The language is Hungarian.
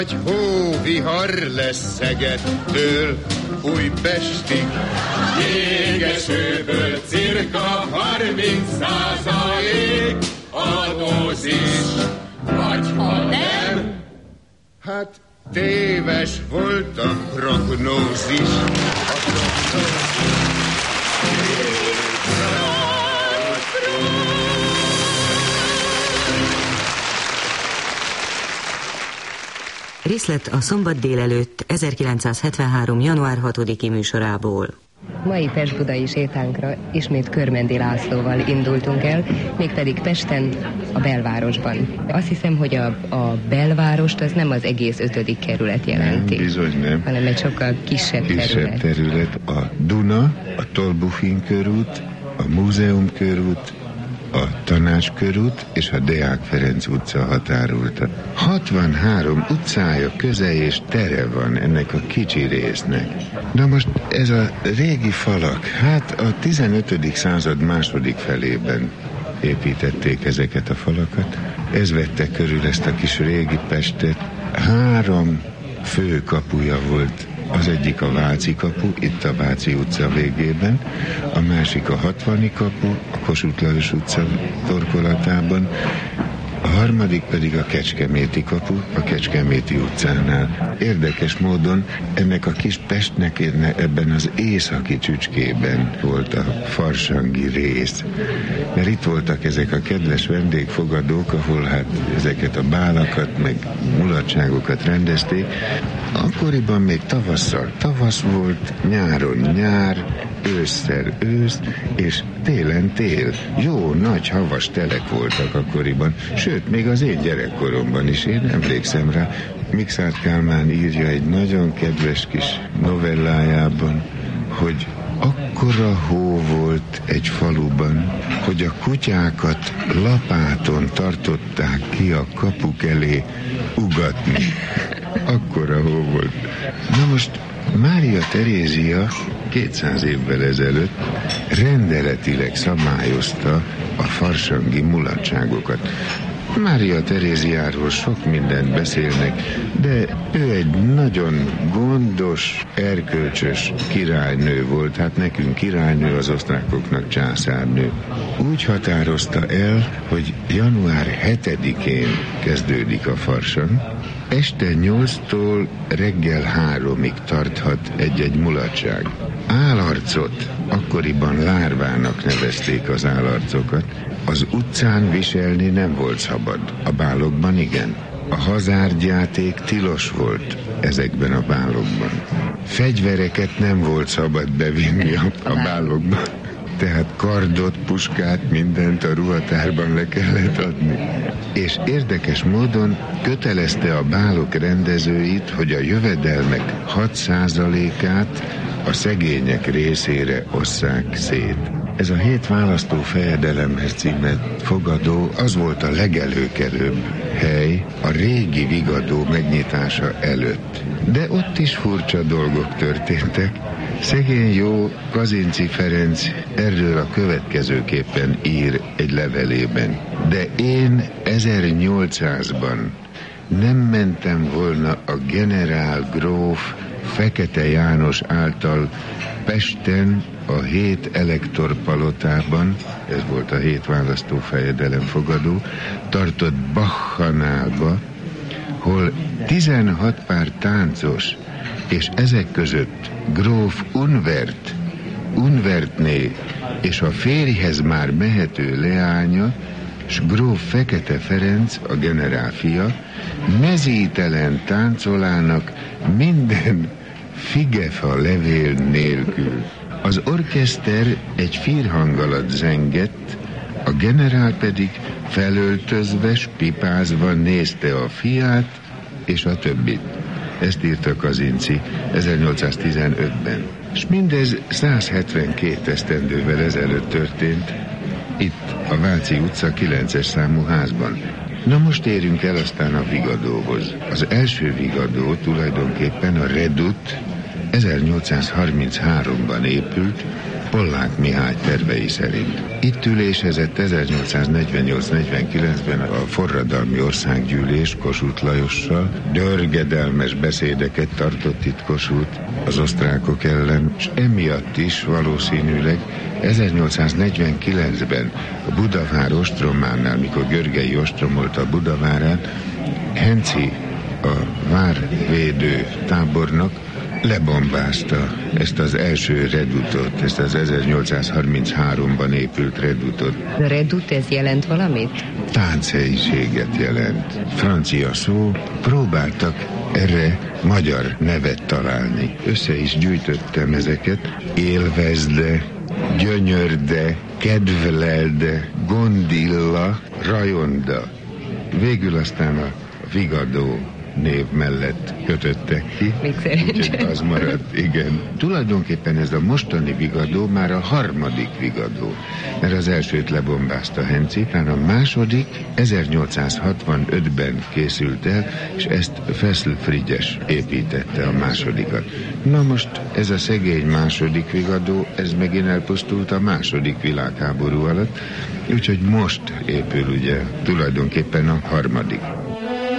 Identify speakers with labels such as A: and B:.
A: Egy hóvihar lesz Szegedtől Újpestig, jégesőből cirka 30% adózis, vagy ha nem, hát téves volt a prognózis.
B: Részlet a szombat délelőtt 1973. január 6-i műsorából.
C: Mai pest-budai sétánkra ismét Körmendi Lászlóval indultunk el, mégpedig Pesten, a belvárosban. Azt hiszem, hogy a belvárost az nem az egész 5. kerület jelenti.
D: Nem, bizony nem.
C: Hanem egy sokkal kisebb
D: terület. A Duna, a Tolbuchin körút, a Múzeum körút, a Tanácskörút és a Deák Ferenc utca határolta. 63 utcája, köze és tere van ennek a kicsi résznek. Na most ez a régi falak, hát a 15. század második felében építették ezeket a falakat. Ez vette körül ezt a kis régi Pestet. 3 fő kapuja volt. Az egyik a Váci kapu, itt a Váci utca végében, a másik a 60. kapu, a Kossuth Lajos utca torkolatában, a harmadik pedig a Kecskeméti kapu, a Kecskeméti utcánál. Érdekes módon ennek a kis Pestnek ebben az északi csücskében volt a farsangi rész. Mert itt voltak ezek a kedves vendégfogadók, ahol hát ezeket a bálakat, meg mulatságokat rendezték. Akkoriban még tavasszal tavasz volt, nyáron nyár, ősszel ősz, és télen tél. Jó, nagy havas telek voltak akkoriban, sőt, még az én gyerekkoromban is, én emlékszem rá. Mikszáth Kálmán írja egy nagyon kedves kis novellájában, hogy akkora hó volt egy faluban, hogy a kutyákat lapáton tartották ki a kapuk elé ugatni. Akkora hó volt. Na most Mária Terézia 200 évvel ezelőtt rendeletileg szabályozta a farsangi mulatságokat. Mária Teréziáról sok mindent beszélnek, de ő egy nagyon gondos, erkölcsös királynő volt, hát nekünk királynő, az osztrákoknak császárnő. Úgy határozta el, hogy január 7-én kezdődik a farsang, este 8-tól reggel 3-ig tarthat egy-egy mulatság. Állarcot, akkoriban lárvának nevezték az állarcokat, az utcán viselni nem volt szabad, a bálokban igen. A hazárgyjáték tilos volt ezekben a bálokban. Fegyvereket nem volt szabad bevinni a bálokban. Tehát kardot, puskát, mindent a ruhatárban le kellett adni. És érdekes módon kötelezte a bálok rendezőit, hogy a jövedelmek 6%-át a szegények részére osszák szét. Ez a 7 választó fejedelemhez címet fogadó, az volt a legelőkelőbb hely a régi Vigadó megnyitása előtt. De ott is furcsa dolgok történtek. Szegény jó Kazinczy Ferenc erről a következőképpen ír egy levelében. De én 1800-ban nem mentem volna a generál gróf Fekete János által Pesten a 7 elektorpalotában, ez volt a 7 választófejedelem fogadó, tartott Bacchanálba, hol 16 pár táncos, és ezek között gróf Unvertné és a férjhez már mehető leánya, s gróf Fekete Ferenc, a generál fia, mezítelen táncolának minden figefa levél nélkül. Az orkeszter egy firhang alatt zengett, a generál pedig felöltözve, pipázva nézte a fiát és a többit. Ezt írta Kazinczy 1815-ben. És mindez 172 esztendővel ezelőtt történt, itt a Váci utca 9-es számú házban. Na most érünk el aztán a Vigadóhoz. Az első Vigadó tulajdonképpen a Redut 1833-ban épült, Pollák Mihály tervei szerint. Itt ülésezett 1848-49-ben a forradalmi országgyűlés Kossuth Lajossal, dörgedelmes beszédeket tartott itt Kossuth az osztrákok ellen, és emiatt is valószínűleg 1849-ben a Budavár ostrománál, mikor Görgei ostromolta a Budavárát, Henczy, a várvédő tábornok lebombázta ezt az első redutot, ezt az 1833-ban épült redutot.
C: A redut, ez jelent valamit?
D: Tánchelyiséget jelent. Francia szó, próbáltak erre magyar nevet találni. Össze is gyűjtöttem ezeket. Élvezde, gyönyörde, kedvlelde, gondilla, rajonda. Végül aztán a Vigadó név mellett kötöttek ki.
C: Még szerencsés.
D: Úgyhogy az maradt, igen. Tulajdonképpen ez a mostani Vigadó már a harmadik Vigadó, mert az elsőt lebombázta Henczy, a második 1865-ben készült el, és ezt Fessel Frigyes építette a másodikat. Na most ez a szegény második Vigadó, ez megint elpusztult a második világháború alatt, úgyhogy most épül ugye tulajdonképpen a harmadik.